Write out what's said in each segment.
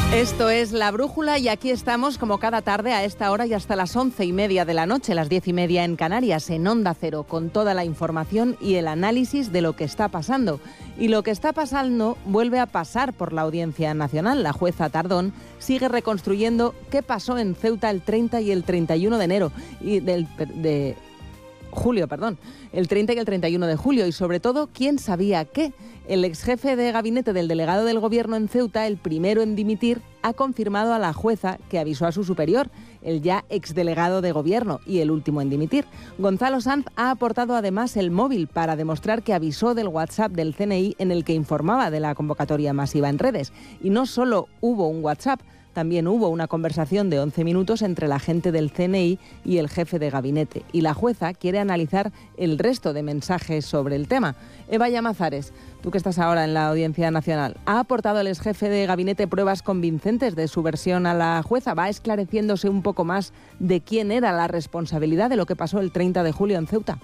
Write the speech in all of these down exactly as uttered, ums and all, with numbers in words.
Esto es La Brújula y aquí estamos como cada tarde a esta hora y hasta las once y media de la noche, las diez y media en Canarias, en Onda Cero, con toda la información y el análisis de lo que está pasando. Y lo que está pasando vuelve a pasar por la Audiencia Nacional. La jueza Tardón sigue reconstruyendo qué pasó en Ceuta el treinta y el treinta y uno de enero y del de julio, perdón, el treinta y el treinta y uno de julio y sobre todo quién sabía qué. El exjefe de gabinete del delegado del Gobierno en Ceuta, el primero en dimitir, ha confirmado a la jueza que avisó a su superior, el ya exdelegado de Gobierno y el último en dimitir. Gonzalo Sanz ha aportado además el móvil para demostrar que avisó del WhatsApp del C N I en el que informaba de la convocatoria masiva en redes. Y no solo hubo un WhatsApp, también hubo una conversación de once minutos entre la agente del C N I y el jefe de gabinete. Y la jueza quiere analizar el resto de mensajes sobre el tema. Eva Llamazares, tú que estás ahora en la Audiencia Nacional, ¿ha aportado el exjefe de gabinete pruebas convincentes de su versión a la jueza? ¿Va esclareciéndose un poco más de quién era la responsabilidad de lo que pasó el treinta de julio en Ceuta?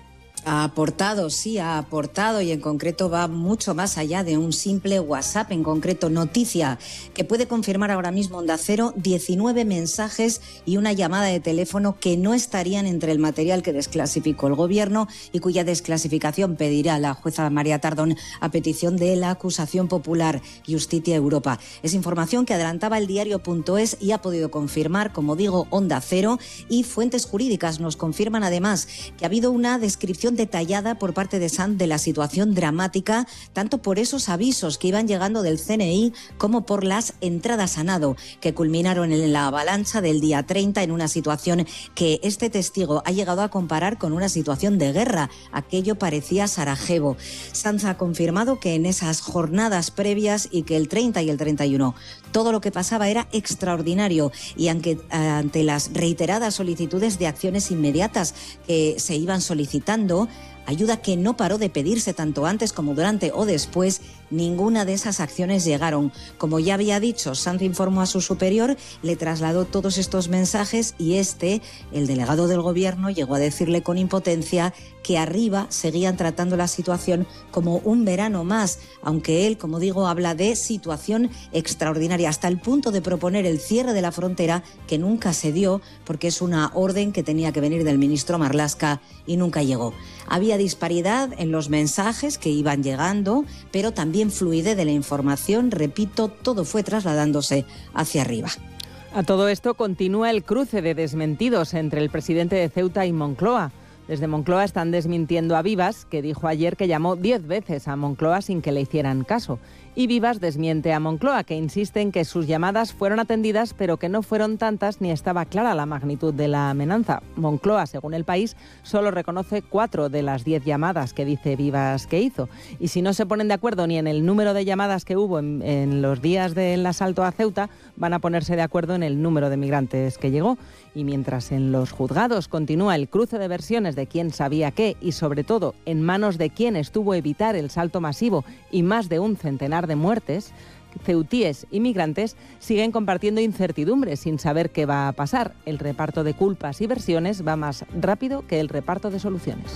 Ha aportado, sí, ha aportado y en concreto va mucho más allá de un simple WhatsApp, en concreto noticia que puede confirmar ahora mismo Onda Cero, diecinueve mensajes y una llamada de teléfono que no estarían entre el material que desclasificó el Gobierno y cuya desclasificación pedirá la jueza María Tardón a petición de la acusación popular Justitia Europa. Es información que adelantaba el diario punto es y ha podido confirmar, como digo, Onda Cero, y fuentes jurídicas nos confirman además que ha habido una descripción detallada por parte de Sanz de la situación dramática, tanto por esos avisos que iban llegando del C N I como por las entradas a nado que culminaron en la avalancha del día treinta en una situación que este testigo ha llegado a comparar con una situación de guerra. Aquello parecía Sarajevo. Sanz ha confirmado que en esas jornadas previas y que el treinta y el treinta y uno todo lo que pasaba era extraordinario y aunque ante las reiteradas solicitudes de acciones inmediatas que se iban solicitando, ayuda que no paró de pedirse tanto antes como durante o después, ninguna de esas acciones llegaron. Como ya había dicho, Sanz informó a su superior, le trasladó todos estos mensajes y este, el delegado del Gobierno, llegó a decirle con impotencia que arriba seguían tratando la situación como un verano más, aunque él, como digo, habla de situación extraordinaria, hasta el punto de proponer el cierre de la frontera, que nunca se dio porque es una orden que tenía que venir del ministro Marlaska y nunca llegó. Había disparidad en los mensajes que iban llegando, pero también fluidez de la información, repito, todo fue trasladándose hacia arriba. A todo esto continúa el cruce de desmentidos entre el presidente de Ceuta y Moncloa. Desde Moncloa están desmintiendo a Vivas, que dijo ayer que llamó diez veces a Moncloa sin que le hicieran caso. Y Vivas desmiente a Moncloa, que insiste en que sus llamadas fueron atendidas, pero que no fueron tantas ni estaba clara la magnitud de la amenaza. Moncloa, según El País, solo reconoce cuatro de las diez llamadas que dice Vivas que hizo. Y si no se ponen de acuerdo ni en el número de llamadas que hubo en, en los días del asalto a Ceuta, van a ponerse de acuerdo en el número de migrantes que llegó. Y mientras en los juzgados continúa el cruce de versiones de quién sabía qué y, sobre todo, en manos de quién estuvo evitar el salto masivo y más de un centenar de muertes, ceutíes y migrantes siguen compartiendo incertidumbres sin saber qué va a pasar. El reparto de culpas y versiones va más rápido que el reparto de soluciones.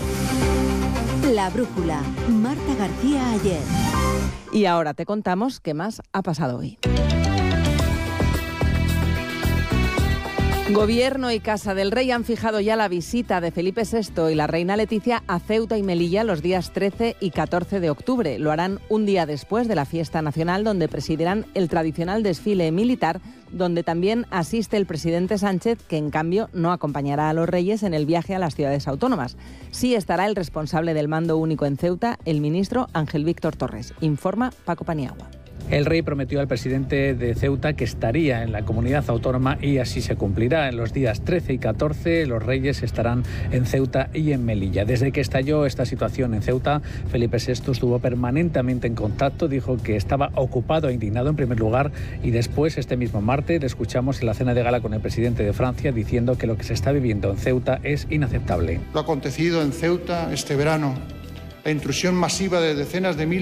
La Brújula, Marta García Ayer. Y ahora te contamos qué más ha pasado hoy. Gobierno y Casa del Rey han fijado ya la visita de Felipe sexto y la reina Leticia a Ceuta y Melilla los días trece y catorce de octubre. Lo harán un día después de la fiesta nacional, donde presidirán el tradicional desfile militar, donde también asiste el presidente Sánchez, que en cambio no acompañará a los reyes en el viaje a las ciudades autónomas. Sí estará el responsable del mando único en Ceuta, el ministro Ángel Víctor Torres. Informa Paco Paniagua. El rey prometió al presidente de Ceuta que estaría en la comunidad autónoma y así se cumplirá. En los días trece y catorce los reyes estarán en Ceuta y en Melilla. Desde que estalló esta situación en Ceuta, Felipe sexto estuvo permanentemente en contacto, dijo que estaba ocupado e indignado en primer lugar y después, este mismo martes, le escuchamos en la cena de gala con el presidente de Francia diciendo que lo que se está viviendo en Ceuta es inaceptable. Lo acontecido en Ceuta este verano, la intrusión masiva de decenas de miles